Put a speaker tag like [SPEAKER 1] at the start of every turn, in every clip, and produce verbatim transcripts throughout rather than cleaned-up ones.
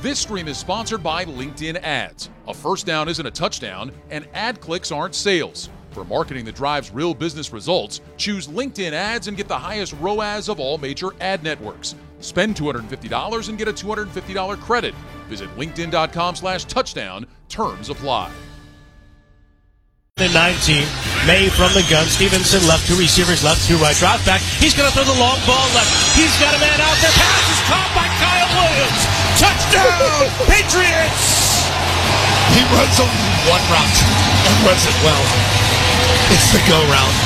[SPEAKER 1] This stream is sponsored by LinkedIn Ads. A first down isn't a touchdown, and ad clicks aren't sales. For marketing that drives real business results, choose LinkedIn Ads and get the highest R O A S of all major ad networks. Spend two hundred fifty dollars and get a two hundred fifty dollars credit. Visit linkedin.com slash touchdown. Terms apply.
[SPEAKER 2] nineteen, May from the gun. Stevenson left, two receivers left, two right. Drop back. He's going to throw the long ball left. He's got a man out there. Pass is caught by Kyle Williams. Touchdown, Patriots!
[SPEAKER 3] He runs only one route and runs it well. It's the go route.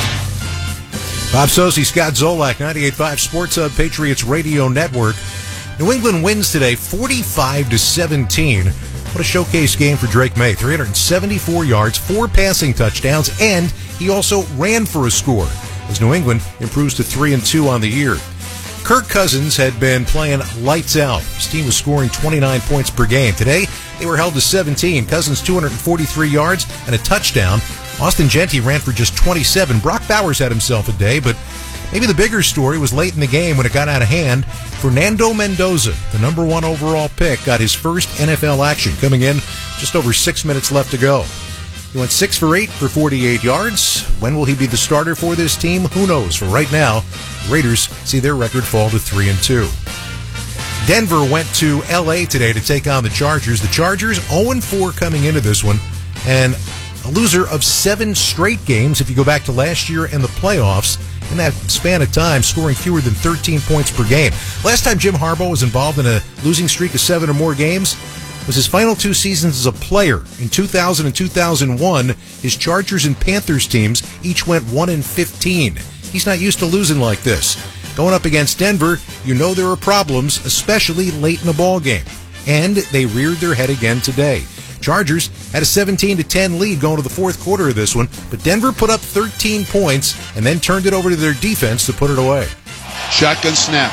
[SPEAKER 4] Bob Socci, Scott Zolak, ninety-eight point five Sports Hub, Patriots Radio Network. New England wins today, forty-five to seventeen. What a showcase game for Drake May. three hundred seventy-four yards, four passing touchdowns, and he also ran for a score as New England improves to three and two on the year. Kirk Cousins had been playing lights out. His team was scoring twenty-nine points per game. Today, they were held to seventeen. Cousins, two hundred forty-three yards and a touchdown. Austin Gentry ran for just twenty-seven. Brock Bowers had himself a day, but maybe the bigger story was late in the game when it got out of hand. Fernando Mendoza, the number one overall pick, got his first N F L action, coming in just over six minutes left to go. He went six for eight for forty-eight yards. When will he be the starter for this team? Who knows? For right now, the Raiders see their record fall to three and two. Denver went to L A today to take on the Chargers. The Chargers oh and four coming into this one, and a loser of seven straight games if you go back to last year and the playoffs. In that span of time, scoring fewer than thirteen points per game. Last time Jim Harbaugh was involved in a losing streak of seven or more games was his final two seasons as a player. In two thousand and two thousand one, his Chargers and Panthers teams each went one and fifteen. He's not used to losing like this. Going up against Denver, you know there are problems, especially late in the ball game. And they reared their head again today. Chargers had a seventeen to ten lead going to the fourth quarter of this one, but Denver put up thirteen points and then turned it over to their defense to put it away.
[SPEAKER 5] Shotgun snap.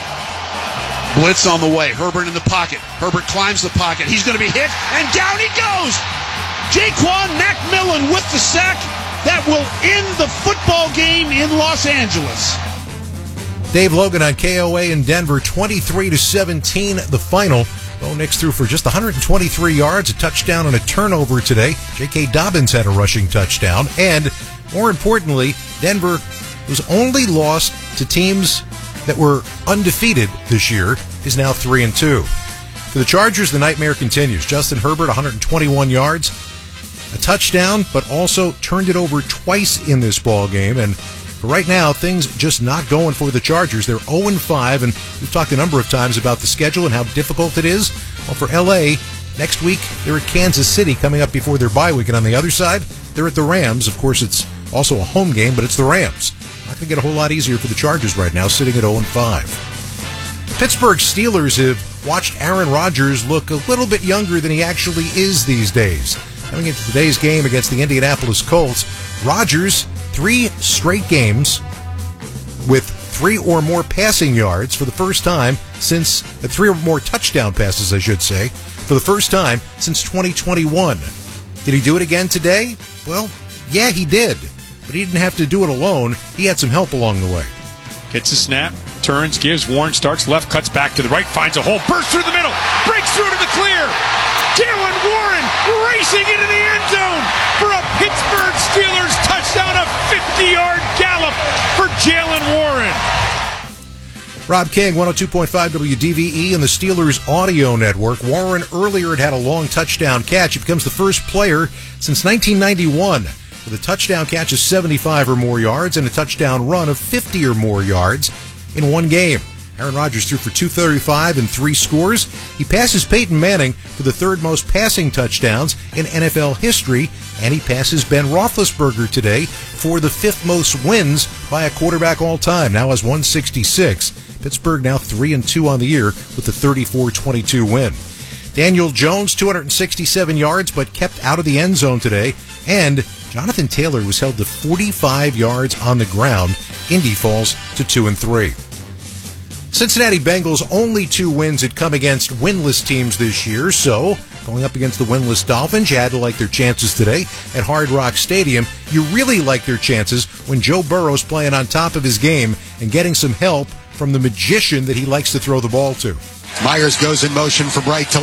[SPEAKER 5] Blitz on the way. Herbert in the pocket. Herbert climbs the pocket. He's going to be hit, and down he goes. Jaquan McMillan with the sack. That will end the football game in Los Angeles.
[SPEAKER 4] Dave Logan on K O A in Denver, twenty-three to seventeen, the final. Bo Nix threw for just one hundred twenty-three yards, a touchdown and a turnover today. J K. Dobbins had a rushing touchdown. And more importantly, Denver was only lost to teams that were undefeated this year, is now three and two. For the Chargers, the nightmare continues. Justin Herbert, one hundred twenty-one yards, a touchdown, but also turned it over twice in this ball game. And for right now, things just not going for the Chargers. They're oh and five, and we've talked a number of times about the schedule and how difficult it is. Well, for L A, next week, they're at Kansas City coming up before their bye week. And on the other side, they're at the Rams. Of course, it's also a home game, but it's the Rams. Not going to get a whole lot easier for the Chargers right now, sitting at oh and five. The Pittsburgh Steelers have watched Aaron Rodgers look a little bit younger than he actually is these days. Coming into today's game against the Indianapolis Colts, Rodgers, three straight games with three or more passing yards for the first time since, uh, three or more touchdown passes, I should say, for the first time since twenty twenty-one. Did he do it again today? Well, yeah, he did. But he didn't have to do it alone. He had some help along the way.
[SPEAKER 6] Gets a snap, turns, gives, Warren starts left, cuts back to the right, finds a hole, bursts through the middle, breaks through to the clear. Jalen Warren racing into the end zone for a Pittsburgh Steelers touchdown, a fifty-yard gallop for Jalen Warren.
[SPEAKER 4] Rob King, one oh two point five W D V E and the Steelers Audio Network. Warren earlier had had a long touchdown catch. He becomes the first player since nineteen ninety-one with a touchdown catch of seventy-five or more yards and a touchdown run of fifty or more yards in one game. Aaron Rodgers threw for two thirty-five and three scores. He passes Peyton Manning for the third most passing touchdowns in N F L history, and he passes Ben Roethlisberger today for the fifth most wins by a quarterback all time. Now has one sixty-six. Pittsburgh now three and two on the year with a thirty-four twenty-two win. Daniel Jones, two hundred sixty-seven yards, but kept out of the end zone today. And Jonathan Taylor was held to forty-five yards on the ground. Indy falls to two and three. Cincinnati Bengals' only two wins had come against winless teams this year, so going up against the winless Dolphins, you had to like their chances today at Hard Rock Stadium. You really like their chances when Joe Burrow's playing on top of his game and getting some help from the magician that he likes to throw the ball to.
[SPEAKER 5] Myers goes in motion from right to